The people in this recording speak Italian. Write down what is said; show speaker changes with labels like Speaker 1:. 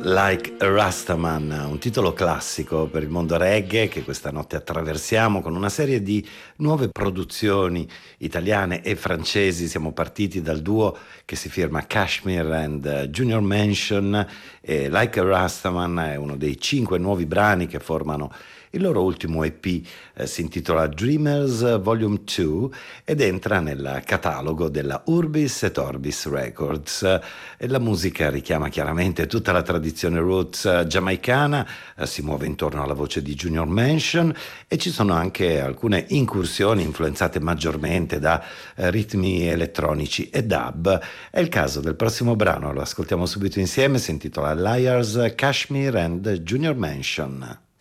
Speaker 1: Like a Rastaman, un titolo classico per il mondo reggae che questa notte attraversiamo con una serie di nuove produzioni italiane e francesi. Siamo partiti dal duo che si firma Kashmir and Junior Mansion e Like a Rastaman è uno dei 5 nuovi brani che formano il loro ultimo EP, si intitola Dreamers Volume 2 ed entra nel catalogo della Urbis et Orbis Records. E la musica richiama chiaramente tutta la tradizione roots giamaicana, si muove intorno alla voce di Junior Mansion e ci sono anche alcune incursioni influenzate maggiormente da ritmi elettronici e dub. È il caso del prossimo brano, lo ascoltiamo subito insieme, si intitola Liars, Kashmir and Junior Mansion.